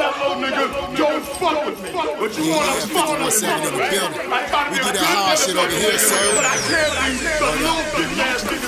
little nigga, don't fuck with me. But you wanna fuck with me. In the building. We do that hard shit over here, sir. But I can't leave the little bitch ass niggas